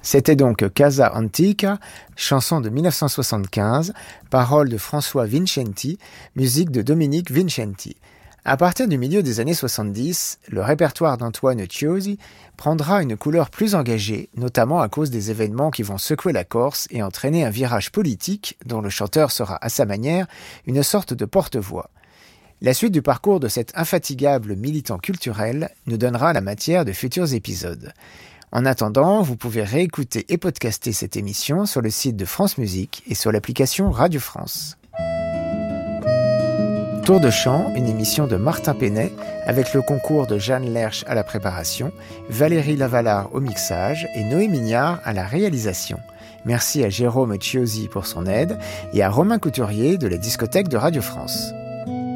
C'était donc Casa Antica, chanson de 1975, paroles de François Vincenti, musique de Dominique Vincenti. À partir du milieu des années 70, le répertoire d'Antoine Chiozzi prendra une couleur plus engagée, notamment à cause des événements qui vont secouer la Corse et entraîner un virage politique dont le chanteur sera à sa manière une sorte de porte-voix. La suite du parcours de cet infatigable militant culturel nous donnera la matière de futurs épisodes. En attendant, vous pouvez réécouter et podcaster cette émission sur le site de France Musique et sur l'application Radio France. Tour de chant, une émission de Martin Penet avec le concours de Jeanne Lerche à la préparation, Valérie Lavalard au mixage et Noé Mignard à la réalisation. Merci à Jérôme Chiozzi pour son aide et à Romain Couturier de la discothèque de Radio France.